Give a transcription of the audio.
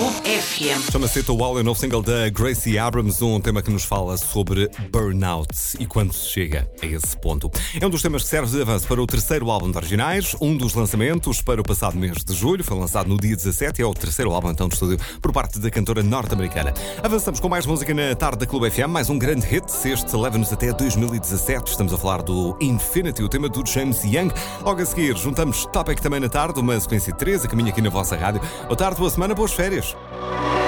FM. Chama-se It All, o novo single da Gracie Abrams, um tema que nos fala sobre burnout e quando se chega a esse ponto. É um dos temas que serve de avanço para o terceiro álbum de Originais, um dos lançamentos para o passado mês de julho, foi lançado no dia 17, é o terceiro álbum então de estúdio por parte da cantora norte-americana. Avançamos com mais música na tarde da Clube FM, mais um grande hit, este leva-nos até 2017, estamos a falar do Infinity, o tema do James Young. Logo a seguir, juntamos Topic também na tarde, uma sequência de 3, a caminho aqui na vossa rádio. Boa tarde, boa semana, boas férias.